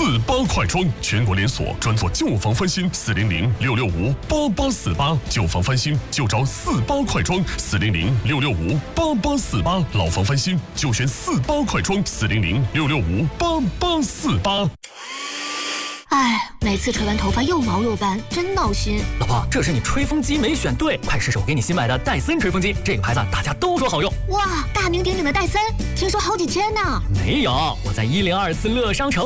48快装，全国连锁，专做旧房翻新，400-665-8848，旧房翻新就找48快装，400-665-8848，老房翻新就选48快装，400-665-8848。 哎，每次吹完头发又毛又干，真闹心。 老婆，这是你吹风机没选对，快试试我给你新买的戴森吹风机，这个牌子大家都说好用。 哇，大名鼎鼎的戴森，听说好几千呢。 没有，我在1024乐商城